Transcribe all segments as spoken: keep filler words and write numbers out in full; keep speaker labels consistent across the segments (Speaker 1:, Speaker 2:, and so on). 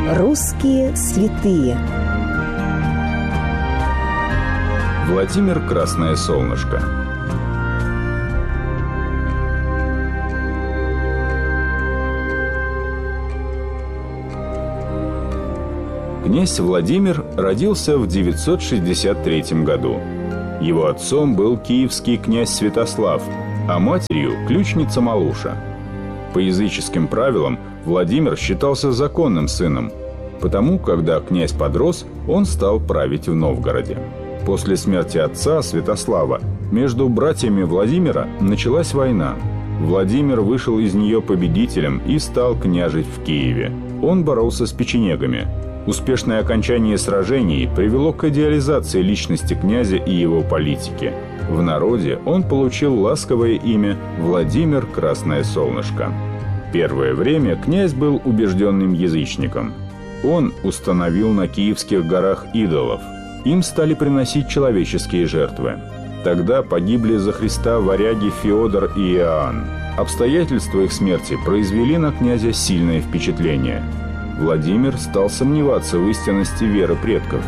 Speaker 1: Русские святые.
Speaker 2: Владимир Красное Солнышко. Князь Владимир родился в девятьсот шестьдесят третьем году. Его отцом был киевский князь Святослав, а матерью – ключница Малуша. По языческим правилам Владимир считался законным сыном, потому, когда князь подрос, он стал править в Новгороде. После смерти отца Святослава между братьями Владимира началась война. Владимир вышел из нее победителем и стал княжить в Киеве. Он боролся с печенегами. Успешное окончание сражений привело к идеализации личности князя и его политики. В народе он получил ласковое имя Владимир Красное Солнышко. Первое время князь был убежденным язычником. Он установил на Киевских горах идолов. Им стали приносить человеческие жертвы. Тогда погибли за Христа варяги Феодор и Иоанн. Обстоятельства их смерти произвели на князя сильное впечатление. Владимир стал сомневаться в истинности веры предков.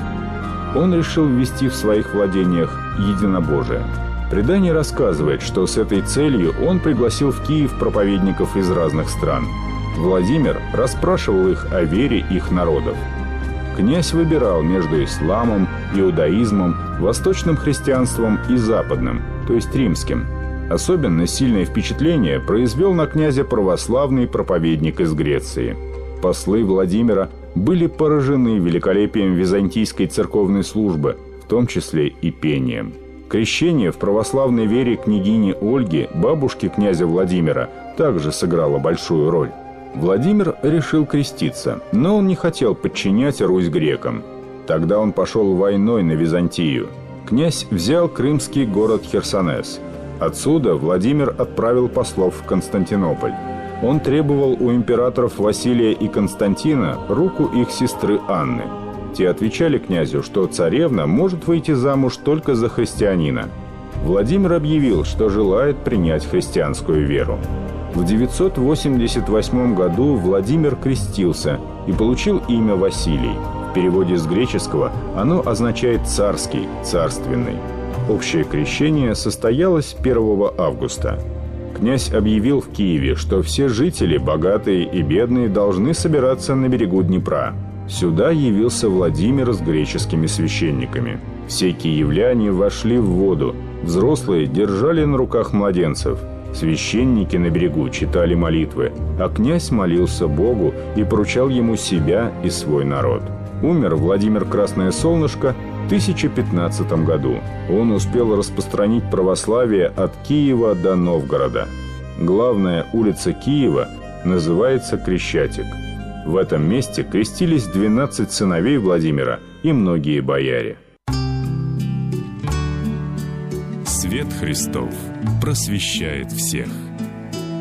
Speaker 2: Он решил ввести в своих владениях единобожие. Предание рассказывает, что с этой целью он пригласил в Киев проповедников из разных стран. Владимир расспрашивал их о вере их народов. Князь выбирал между исламом, иудаизмом, восточным христианством и западным, то есть римским. Особенно сильное впечатление произвел на князя православный проповедник из Греции. Послы Владимира были поражены великолепием византийской церковной службы, в том числе и пением. Крещение в православной вере княгини Ольги, бабушки князя Владимира, также сыграло большую роль. Владимир решил креститься, но он не хотел подчинять Русь грекам. Тогда он пошел войной на Византию. Князь взял крымский город Херсонес. Отсюда Владимир отправил послов в Константинополь. Он требовал у императоров Василия и Константина руку их сестры Анны. Те отвечали князю, что царевна может выйти замуж только за христианина. Владимир объявил, что желает принять христианскую веру. В девятьсот восемьдесят восьмом году Владимир крестился и получил имя Василий. В переводе с греческого оно означает «царский», «царственный». Общее крещение состоялось первого августа. Князь объявил в Киеве, что все жители, богатые и бедные, должны собираться на берегу Днепра. Сюда явился Владимир с греческими священниками. Все киевляне вошли в воду. Взрослые держали на руках младенцев. Священники на берегу читали молитвы, а князь молился Богу и поручал ему себя и свой народ. Умер Владимир Красное Солнышко в тысяча пятнадцатом году. Он успел распространить православие от Киева до Новгорода. Главная улица Киева называется Крещатик. В этом месте крестились двенадцать сыновей Владимира и многие бояре.
Speaker 3: Свет Христов просвещает всех.